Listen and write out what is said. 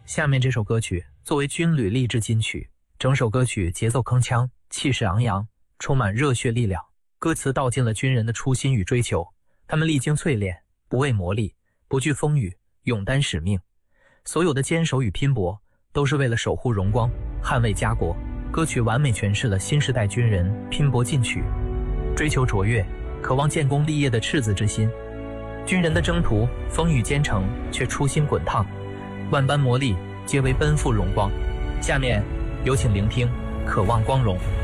下面这首歌曲作为军旅励志金曲，整首歌曲节奏铿锵，气势昂扬，充满热血力量。歌词道尽了军人的初心与追求，他们历经淬炼，不畏磨砺，不惧风雨，勇担使命。所有的坚守与拼搏，都是为了守护荣光，捍卫家国。歌曲完美诠释了新时代军人拼搏进取、追求卓越、渴望建功立业的赤子之心。军人的征途风雨兼程，却初心滚烫，万般磨砺皆为奔赴荣光。下面有请聆听《渴望光荣》。